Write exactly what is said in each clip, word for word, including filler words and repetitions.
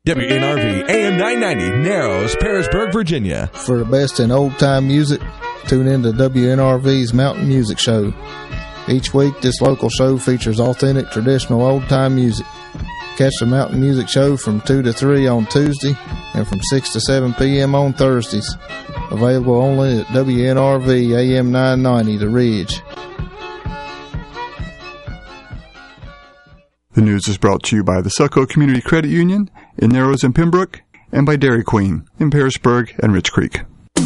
W N R V A M nine ninety, Narrows, Parisburg, Virginia. For the best in old-time music, tune in to W N R V's Mountain Music Show. Each week, this local show features authentic, traditional old-time music. Catch the Mountain Music Show from two to three on Tuesday and from six to seven p.m. on Thursdays. Available only at W N R V A M nine ninety, The Ridge. The news is brought to you by the Selco Community Credit Union in Narrows and Pembroke, and by Dairy Queen in Parisburg and Rich Creek.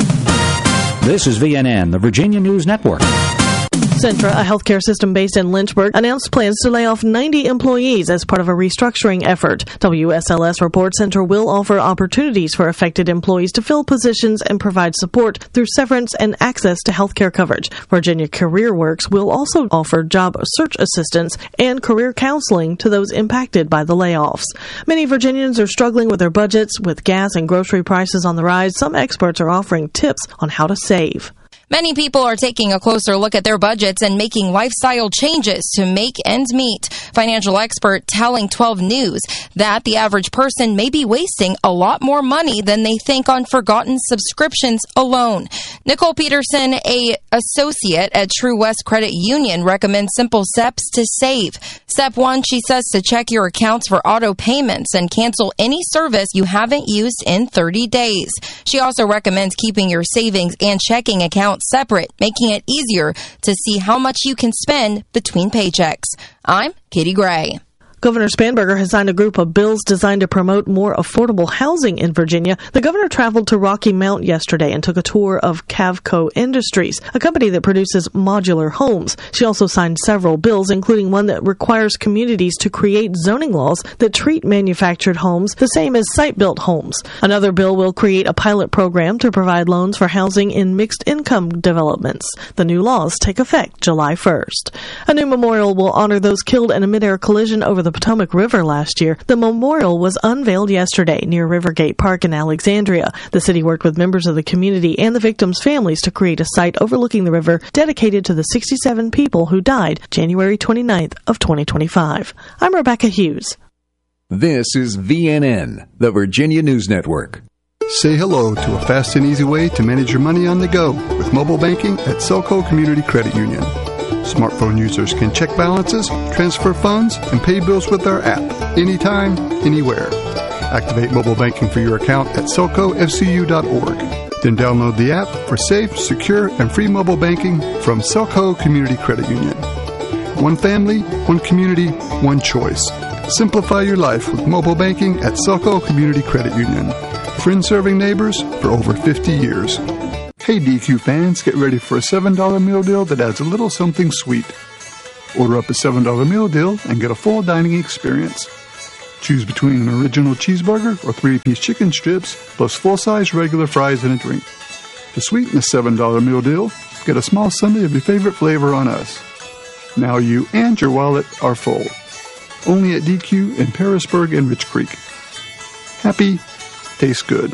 This is V N N, the Virginia News Network. Centra, a healthcare system based in Lynchburg, announced plans to lay off ninety employees as part of a restructuring effort. W S L S reports Centra will offer opportunities for affected employees to fill positions and provide support through severance and access to healthcare coverage. Virginia CareerWorks will also offer job search assistance and career counseling to those impacted by the layoffs. Many Virginians are struggling with their budgets. With gas and grocery prices on the rise, some experts are offering tips on how to save. Many people are taking a closer look at their budgets and making lifestyle changes to make ends meet. Financial expert telling twelve News that the average person may be wasting a lot more money than they think on forgotten subscriptions alone. Nicole Peterson, a associate at True West Credit Union, recommends simple steps to save. Step one, she says, to check your accounts for auto payments and cancel any service you haven't used in thirty days. She also recommends keeping your savings and checking accounts separate, making it easier to see how much you can spend between paychecks. I'm Katie Gray. Governor Spanberger has signed a group of bills designed to promote more affordable housing in Virginia. The governor traveled to Rocky Mount yesterday and took a tour of Cavco Industries, a company that produces modular homes. She also signed several bills, including one that requires communities to create zoning laws that treat manufactured homes the same as site-built homes. Another bill will create a pilot program to provide loans for housing in mixed-income developments. The new laws take effect July first. A new memorial will honor those killed in a mid-air collision over the Potomac River last year. The memorial was unveiled yesterday near Rivergate Park in Alexandria. The city worked with members of the community and the victims' families to create a site overlooking the river dedicated to the sixty-seven people who died January twenty-ninth of twenty twenty-five. I'm Rebecca Hughes. This is V N N, the Virginia News Network. Say hello to a fast and easy way to manage your money on the go with mobile banking at Selco Community Credit Union. Smartphone users can check balances, transfer funds, and pay bills with our app anytime, anywhere. Activate mobile banking for your account at selco f c u dot org. Then download the app for safe, secure, and free mobile banking from Selco Community Credit Union. One family, one community, one choice. Simplify your life with mobile banking at Selco Community Credit Union. Friend-serving neighbors for over fifty years. Hey D Q fans, get ready for a seven dollar meal deal that adds a little something sweet. Order up a seven dollar meal deal and get a full dining experience. Choose between an original cheeseburger or three-piece chicken strips, plus full-size regular fries and a drink. To sweeten the seven dollar meal deal, get a small sundae of your favorite flavor on us. Now you and your wallet are full. Only at D Q in Parisburg and Rich Creek. Happy, tastes good.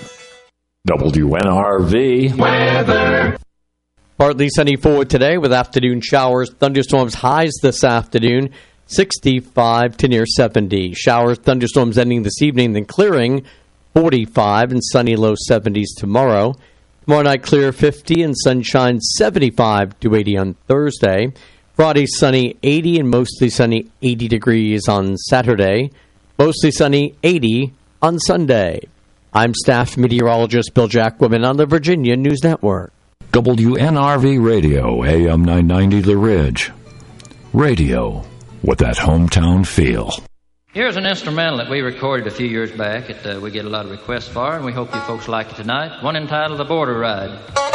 W N R V weather. Partly sunny forward today with afternoon showers, thunderstorms, highs this afternoon, sixty-five to near seventy. Showers, thunderstorms ending this evening, then clearing, forty-five and sunny, low seventies tomorrow. Tomorrow night clear, fifty and sunshine, seventy-five to eighty on Thursday. Friday sunny, eighty and mostly sunny, eighty degrees on Saturday. Mostly sunny, eighty on Sunday. I'm staff meteorologist Bill Jackwoman on the Virginia News Network. W N R V Radio, A M nine ninety The Ridge. Radio with that hometown feel. Here's an instrumental that we recorded a few years back that uh, we get a lot of requests for, and we hope you folks like it tonight. One entitled The Border Ride.